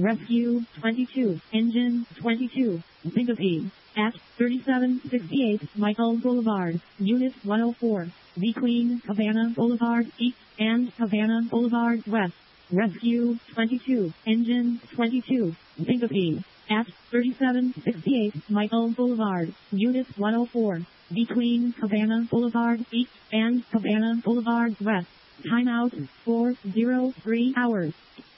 Rescue 22, Engine 22, Syncope, at 3768 Michael Boulevard, Unit 104, between Havana Boulevard East and Havana Boulevard West. Rescue 22, Engine 22, Syncope, at 3768 Michael Boulevard, Unit 104, between Havana Boulevard East and Havana Boulevard West. Timeout 403 hours.